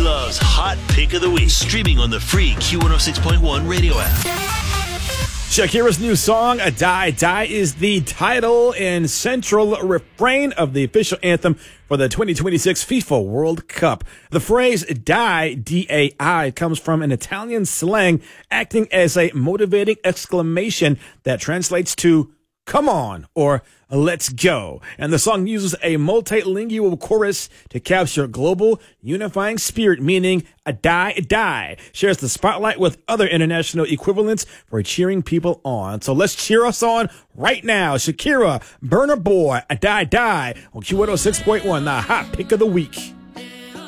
loves Hot Pick of the Week. Streaming on the free Q106.1 radio app. Shakira's new song, Die Die, is the title and central refrain of the official anthem for the 2026 FIFA World Cup. The phrase Die, D-A-I, comes from an Italian slang acting as a motivating exclamation that translates to "come on" or "let's go." And the song uses a multilingual chorus to capture global unifying spirit, meaning a die, shares the spotlight with other international equivalents for cheering people on. So let's cheer us on right now. Shakira, Burna Boy, a die, on Q106.1, the Hot Pick of the Week.